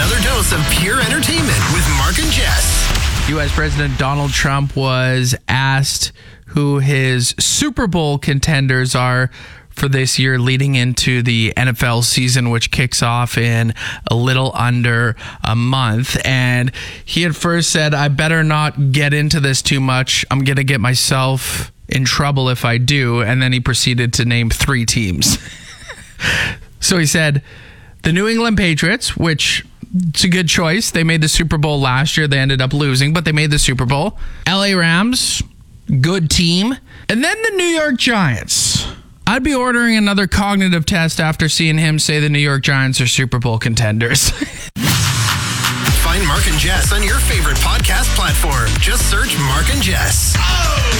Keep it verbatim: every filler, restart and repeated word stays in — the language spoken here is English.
another dose of pure entertainment with Mark and Jess. U S President Donald Trump was asked who his Super Bowl contenders are for this year leading into the N F L season, which kicks off in a little under a month. And he at first said, I better not get into this too much. I'm going to get myself in trouble if I do. And then he proceeded to name three teams. So he said, the New England Patriots, which it's a good choice. They made the Super Bowl last year. They ended up losing, but they made the Super Bowl. L A Rams, good team. And then the New York Giants. I'd be ordering another cognitive test after seeing him say the New York Giants are Super Bowl contenders. Find Mark and Jess on your favorite podcast platform. Just search Mark and Jess. Oh!